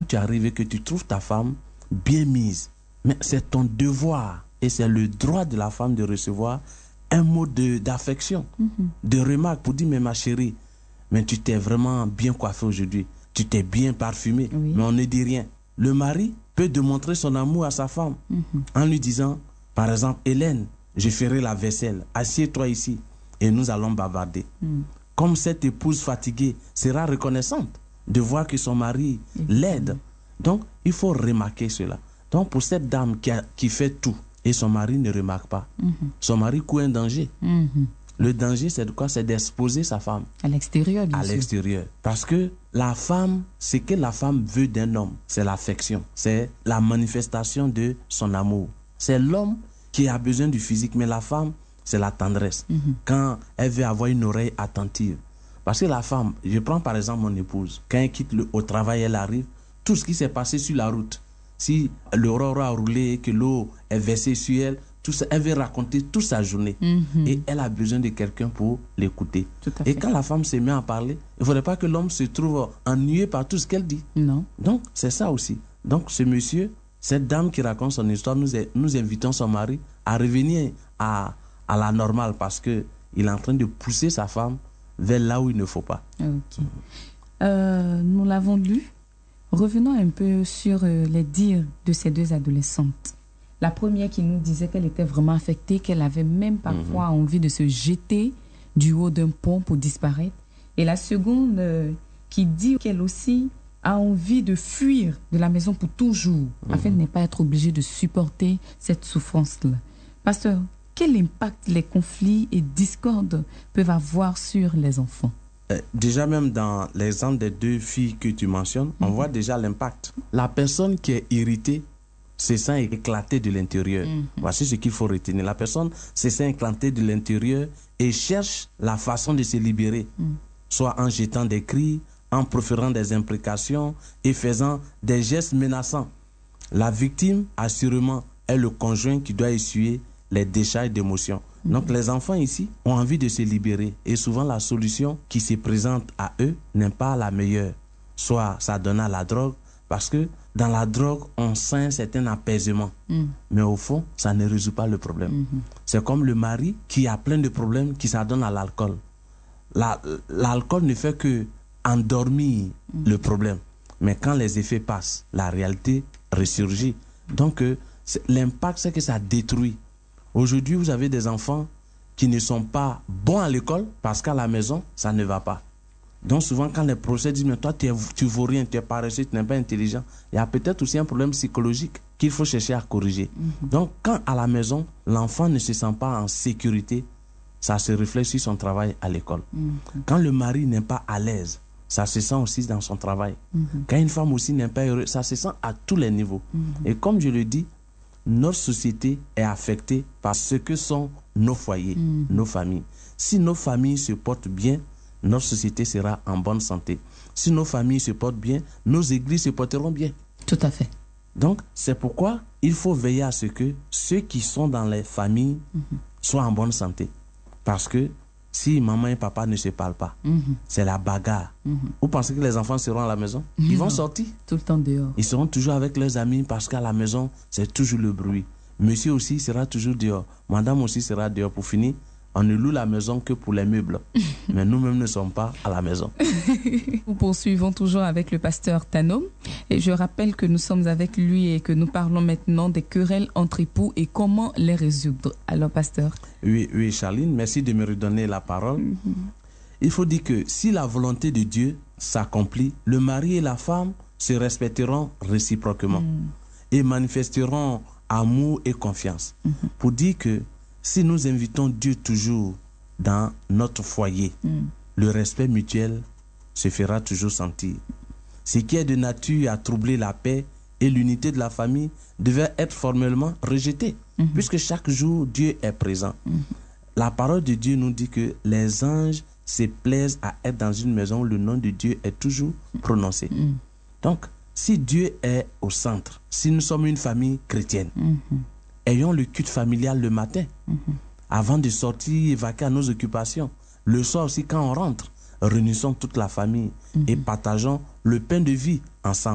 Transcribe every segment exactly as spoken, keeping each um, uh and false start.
tu arrives et que tu trouves ta femme bien mise, mais c'est ton devoir et c'est le droit de la femme de recevoir un mot de, d'affection, mm-hmm. de remarque pour dire, mais ma chérie, mais tu t'es vraiment bien coiffée aujourd'hui, tu t'es bien parfumée, oui. mais on ne dit rien. Le mari peut démontrer son amour à sa femme mm-hmm. en lui disant, par exemple, Hélène, je ferai la vaisselle, assieds-toi ici et nous allons bavarder. Mm. Comme cette épouse fatiguée sera reconnaissante de voir que son mari mm-hmm. l'aide. Donc, il faut remarquer cela. Donc, pour cette dame qui, a, qui fait tout et son mari ne remarque pas, mm-hmm. son mari court un danger. Mm-hmm. Le danger, c'est de quoi? C'est d'exposer sa femme. À l'extérieur, bien À sûr. l'extérieur. Parce que la femme, ce que la femme veut d'un homme, c'est l'affection. C'est la manifestation de son amour. C'est l'homme qui a besoin du physique, mais la femme, c'est la tendresse. Mm-hmm. Quand elle veut avoir une oreille attentive. Parce que la femme, je prends par exemple mon épouse, quand elle quitte le, au travail, elle arrive, tout ce qui s'est passé sur la route, si l'aurore a roulé, que l'eau est versée sur elle, tout ça, elle veut raconter toute sa journée. Mm-hmm. Et elle a besoin de quelqu'un pour l'écouter. Et quand la femme se met à parler, il ne faudrait pas que l'homme se trouve ennuyé par tout ce qu'elle dit. Non. Donc, c'est ça aussi. Donc, ce monsieur, cette dame qui raconte son histoire, nous, nous invitons son mari à revenir à, à la normale parce qu'il est en train de pousser sa femme vers là où il ne faut pas. Ok. Euh, nous l'avons lu. Revenons un peu sur euh, les dires de ces deux adolescentes. La première qui nous disait qu'elle était vraiment affectée, qu'elle avait même parfois mmh. envie de se jeter du haut d'un pont pour disparaître. Et la seconde euh, qui dit qu'elle aussi a envie de fuir de la maison pour toujours, mmh. afin de ne pas être obligée de supporter cette souffrance-là. Pasteur, quel impact les conflits et discordes peuvent avoir sur les enfants? Euh, déjà même dans l'exemple des deux filles que tu mentionnes, mmh. on voit déjà l'impact. La personne qui est irritée se sent éclater de l'intérieur. Mm-hmm. Voici ce qu'il faut retenir. La personne se sent éclater de l'intérieur et cherche la façon de se libérer, mm. soit en jetant des cris, en proférant des imprécations et faisant des gestes menaçants. La victime, assurément, est le conjoint qui doit essuyer les décharges d'émotions. Mm-hmm. Donc les enfants ici ont envie de se libérer et souvent la solution qui se présente à eux n'est pas la meilleure. Soit ça donne à la drogue, parce que dans la drogue, on sent un certain apaisement. Mm. Mais au fond, ça ne résout pas le problème. Mm-hmm. C'est comme le mari qui a plein de problèmes qui s'adonne à l'alcool. La, l'alcool ne fait que endormir mm. le problème. Mais quand les effets passent, la réalité ressurgit. Donc, euh, l'impact, c'est que ça détruit. Aujourd'hui, vous avez des enfants qui ne sont pas bons à l'école parce qu'à la maison, ça ne va pas. Donc souvent quand les professeurs disent mais toi tu ne vaux rien, tu es paresseux, tu n'es pas intelligent, il y a peut-être aussi un problème psychologique qu'il faut chercher à corriger. Mm-hmm. Donc quand à la maison l'enfant ne se sent pas en sécurité, ça se reflète sur son travail à l'école. Mm-hmm. Quand le mari n'est pas à l'aise, ça se sent aussi dans son travail. Mm-hmm. Quand une femme aussi n'est pas heureuse, ça se sent à tous les niveaux. Mm-hmm. Et comme je le dis, notre société est affectée par ce que sont nos foyers, mm-hmm. nos familles. Si nos familles se portent bien, notre société sera en bonne santé. Si nos familles se portent bien, nos églises se porteront bien. Tout à fait. Donc, c'est pourquoi il faut veiller à ce que ceux qui sont dans les familles mm-hmm. soient en bonne santé. Parce que si maman et papa ne se parlent pas, mm-hmm. c'est la bagarre. Mm-hmm. Vous pensez que les enfants seront à la maison? Ils vont sortir. Tout le temps dehors. Ils seront toujours avec leurs amis parce qu'à la maison, c'est toujours le bruit. Monsieur aussi sera toujours dehors. Madame aussi sera dehors. Pour finir, on ne loue la maison que pour les meubles. Mais nous-mêmes ne sommes pas à la maison. Nous poursuivons toujours avec le pasteur Tanom. Et je rappelle que nous sommes avec lui et que nous parlons maintenant des querelles entre époux et comment les résoudre. Alors, pasteur. Oui, oui, Charline, merci de me redonner la parole. Mm-hmm. Il faut dire que si la volonté de Dieu s'accomplit, le mari et la femme se respecteront réciproquement mm. et manifesteront amour et confiance. Mm-hmm. Pour dire que si nous invitons Dieu toujours dans notre foyer, mm. le respect mutuel se fera toujours sentir. Ce qui est de nature à troubler la paix et l'unité de la famille devait être formellement rejeté, mm-hmm. puisque chaque jour Dieu est présent. Mm-hmm. La parole de Dieu nous dit que les anges se plaisent à être dans une maison où le nom de Dieu est toujours prononcé. Mm-hmm. Donc, si Dieu est au centre, si nous sommes une famille chrétienne, mm-hmm. ayons le culte familial le matin, mm-hmm. avant de sortir et vaquer à nos occupations. Le soir aussi, quand on rentre, réunissons toute la famille mm-hmm. et partageons le pain de vie ensemble.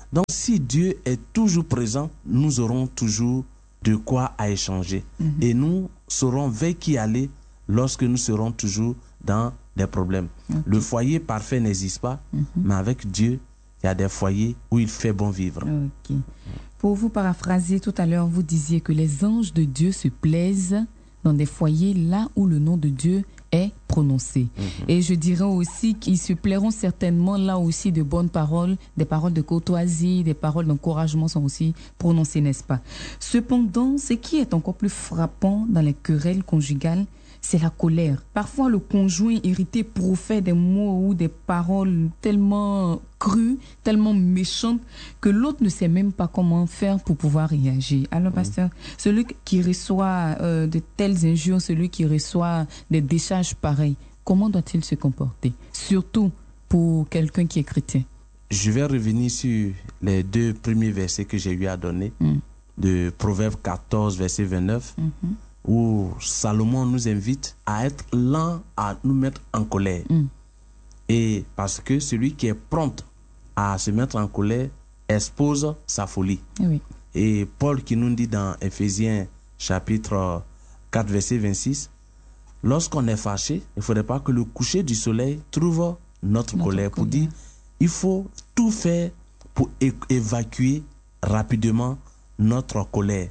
Donc si Dieu est toujours présent, nous aurons toujours de quoi à échanger. Mm-hmm. Et nous saurons vers qui aller lorsque nous serons toujours dans des problèmes. Okay. Le foyer parfait n'existe pas, mm-hmm. mais avec Dieu, il y a des foyers où il fait bon vivre. Okay. Pour vous paraphraser, tout à l'heure, vous disiez que les anges de Dieu se plaisent dans des foyers là où le nom de Dieu est prononcé. Mm-hmm. Et je dirais aussi qu'ils se plairont certainement là aussi de bonnes paroles, des paroles de courtoisie, des paroles d'encouragement sont aussi prononcées, n'est-ce pas? Cependant, ce qui est encore plus frappant dans les querelles conjugales, c'est la colère. Parfois, le conjoint irrité profère des mots ou des paroles tellement crues, tellement méchantes, que l'autre ne sait même pas comment faire pour pouvoir réagir. Alors, pasteur, celui qui reçoit euh, de telles injures, celui qui reçoit des décharges pareilles, comment doit-il se comporter? Surtout pour quelqu'un qui est chrétien. Je vais revenir sur les deux premiers versets que j'ai eu à donner, mm. de Proverbe quatorze, verset vingt-neuf, mm-hmm. où Salomon nous invite à être lent à nous mettre en colère. Mm. Et parce que celui qui est prompt à se mettre en colère expose sa folie. Oui. Et Paul qui nous dit dans Éphésiens chapitre quatre, verset vingt-six, lorsqu'on est fâché, il ne faudrait pas que le coucher du soleil trouve notre, notre colère. Pour dire, il faut tout faire pour é- évacuer rapidement notre colère.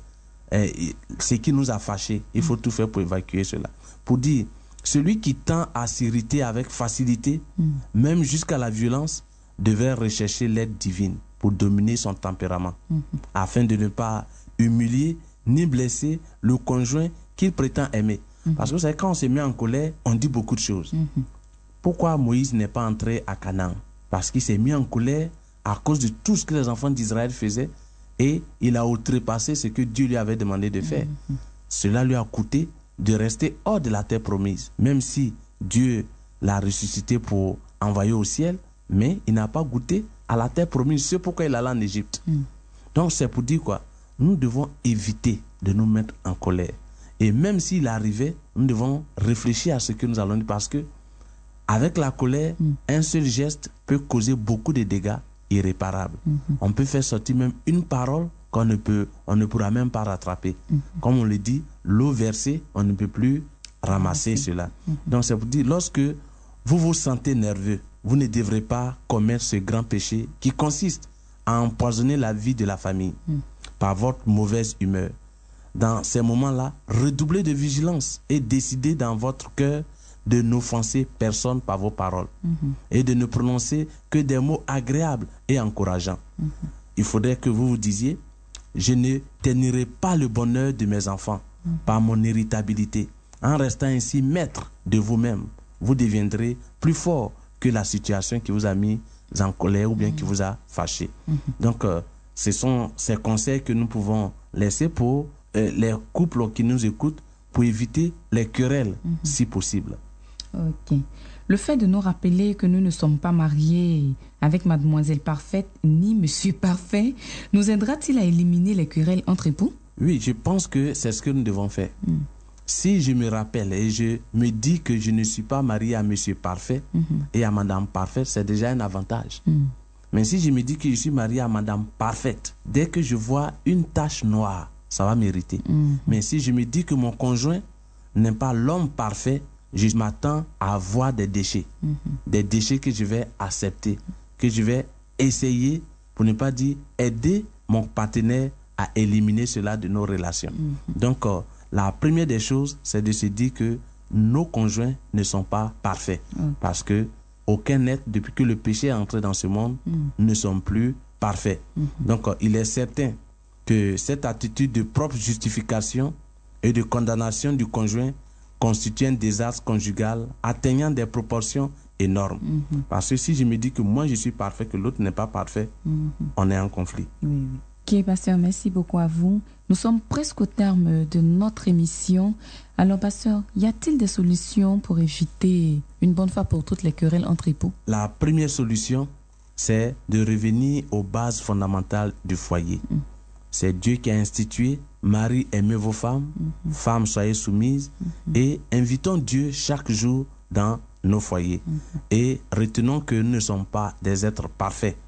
Ce qui nous a fâchés, il faut mm. tout faire pour évacuer cela. Pour dire, celui qui tend à s'irriter avec facilité, mm. même jusqu'à la violence, devrait rechercher l'aide divine pour dominer son tempérament, mm. afin de ne pas humilier ni blesser le conjoint qu'il prétend aimer. Mm. Parce que vous savez, quand on se met en colère, on dit beaucoup de choses. Mm. Pourquoi Moïse n'est pas entré à Canaan? Parce qu'il s'est mis en colère à cause de tout ce que les enfants d'Israël faisaient. Et il a outrepassé ce que Dieu lui avait demandé de faire. Mm-hmm. Cela lui a coûté de rester hors de la terre promise. Même si Dieu l'a ressuscité pour envoyer au ciel, mais il n'a pas goûté à la terre promise. C'est pourquoi il allait en Égypte. Mm. Donc c'est pour dire quoi? Nous devons éviter de nous mettre en colère. Et même s'il arrivait, nous devons réfléchir à ce que nous allons dire. Parce que avec la colère, mm. un seul geste peut causer beaucoup de dégâts irréparable. Mm-hmm. On peut faire sortir même une parole qu'on ne peut, on ne pourra même pas rattraper. Mm-hmm. Comme on le dit, l'eau versée, on ne peut plus ramasser mm-hmm. cela. Mm-hmm. Donc c'est pour dire, lorsque vous vous sentez nerveux, vous ne devrez pas commettre ce grand péché qui consiste à empoisonner la vie de la famille mm. par votre mauvaise humeur. Dans ces moments-là, redoublez de vigilance et décidez dans votre cœur de n'offenser personne par vos paroles mm-hmm. et de ne prononcer que des mots agréables et encourageants. Mm-hmm. Il faudrait que vous vous disiez, je ne ternirai pas le bonheur de mes enfants mm-hmm. par mon irritabilité. En restant ainsi maître de vous-même, vous deviendrez plus fort que la situation qui vous a mis en colère ou bien mm-hmm. qui vous a fâché. Mm-hmm. Donc, euh, ce sont ces conseils que nous pouvons laisser pour euh, les couples qui nous écoutent pour éviter les querelles mm-hmm. si possible. Ok. Le fait de nous rappeler que nous ne sommes pas mariés avec Mademoiselle Parfaite ni Monsieur Parfait nous aidera-t-il à éliminer les querelles entre époux? Oui, je pense que c'est ce que nous devons faire. Mm. Si je me rappelle et je me dis que je ne suis pas marié à Monsieur Parfait mm-hmm. et à Madame Parfaite, c'est déjà un avantage. Mm. Mais si je me dis que je suis marié à Madame Parfaite, dès que je vois une tache noire, ça va m'irriter. Mm. Mais si je me dis que mon conjoint n'est pas l'homme parfait, je m'attends à avoir des déchets. Mm-hmm. Des déchets que je vais accepter, que je vais essayer, pour ne pas dire aider mon partenaire à éliminer cela de nos relations. Mm-hmm. Donc, euh, la première des choses, c'est de se dire que nos conjoints ne sont pas parfaits. Mm. Parce que aucun être, depuis que le péché est entré dans ce monde, mm. ne sont plus parfaits. Mm-hmm. Donc, euh, il est certain que cette attitude de propre justification et de condamnation du conjoint constitue un désastre conjugal atteignant des proportions énormes. Mm-hmm. Parce que si je me dis que moi je suis parfait, que l'autre n'est pas parfait, mm-hmm. on est en conflit. Oui, oui. Ok, pasteur, merci beaucoup à vous. Nous sommes presque au terme de notre émission. Alors, pasteur, y a-t-il des solutions pour éviter une bonne fois pour toutes les querelles entre époux? La première solution, c'est de revenir aux bases fondamentales du foyer. Mm. C'est Dieu qui a institué Marie, aimez vos femmes, mm-hmm. femmes, soyez soumises, mm-hmm. et invitons Dieu chaque jour dans nos foyers. Mm-hmm. Et retenons que nous ne sommes pas des êtres parfaits. Mm-hmm.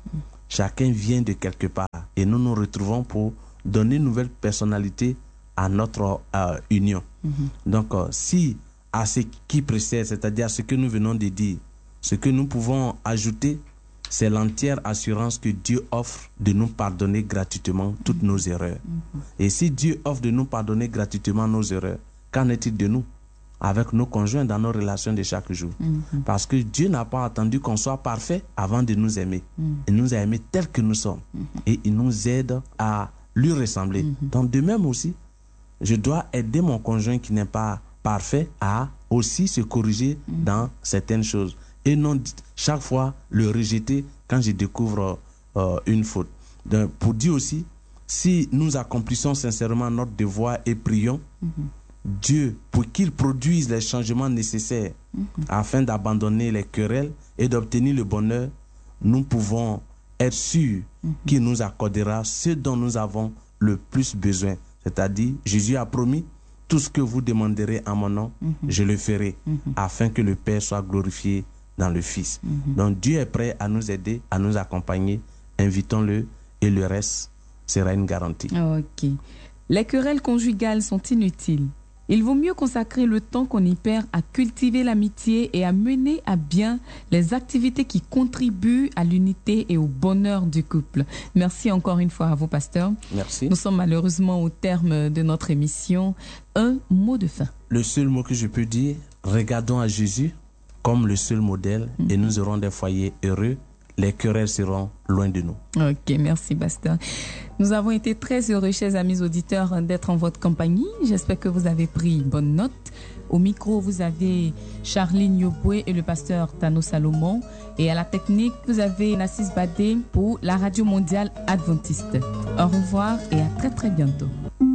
chacun vient de quelque part et nous nous retrouvons pour donner une nouvelle personnalité à notre euh, union. Mm-hmm. Donc, euh, si à ce qui précède, c'est-à-dire à ce que nous venons de dire, ce que nous pouvons ajouter, c'est l'entière assurance que Dieu offre de nous pardonner gratuitement toutes nos erreurs. Mm-hmm. Et si Dieu offre de nous pardonner gratuitement nos erreurs, qu'en est-il de nous avec nos conjoints dans nos relations de chaque jour? Mm-hmm. Parce que Dieu n'a pas attendu qu'on soit parfait avant de nous aimer. Mm-hmm. Il nous a aimés tels que nous sommes. Mm-hmm. Et il nous aide à lui ressembler. Mm-hmm. Donc de même aussi, je dois aider mon conjoint qui n'est pas parfait à aussi se corriger mm-hmm. dans certaines choses. Et non chaque fois le rejeter quand je découvre euh, une faute. Donc, pour dire aussi, si nous accomplissons sincèrement notre devoir et prions, mm-hmm. Dieu, pour qu'il produise les changements nécessaires mm-hmm. afin d'abandonner les querelles et d'obtenir le bonheur, nous pouvons être sûrs mm-hmm. qu'il nous accordera ce dont nous avons le plus besoin. C'est-à-dire, Jésus a promis, tout ce que vous demanderez en mon nom, mm-hmm. je le ferai, mm-hmm. afin que le Père soit glorifié dans le Fils. Mm-hmm. Donc Dieu est prêt à nous aider, à nous accompagner. Invitons-le et le reste sera une garantie. Ok. Les querelles conjugales sont inutiles. Il vaut mieux consacrer le temps qu'on y perd à cultiver l'amitié et à mener à bien les activités qui contribuent à l'unité et au bonheur du couple. Merci encore une fois à vous, pasteur. Merci. Nous sommes malheureusement au terme de notre émission. Un mot de fin. Le seul mot que je peux dire, regardons à Jésus comme le seul modèle mmh. et nous aurons des foyers heureux. Les querelles seront loin de nous. Ok, merci, pasteur. Nous avons été très heureux, chers amis auditeurs, d'être en votre compagnie. J'espère que vous avez pris bonne note. Au micro, vous avez Charline Yoboué et le pasteur Tano Salomon. Et à la technique, vous avez Nassis Badé pour la Radio Mondiale Adventiste. Au revoir et à très très bientôt.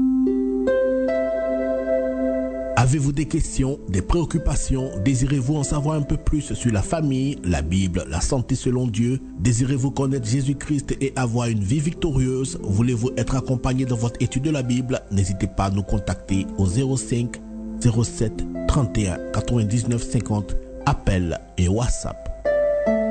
Avez-vous des questions, des préoccupations? Désirez-vous en savoir un peu plus sur la famille, la Bible, la santé selon Dieu? Désirez-vous connaître Jésus-Christ et avoir une vie victorieuse? Voulez-vous être accompagné dans votre étude de la Bible? N'hésitez pas à nous contacter au zéro cinq zéro sept trente et un quatre-vingt-dix-neuf cinquante, appel et WhatsApp.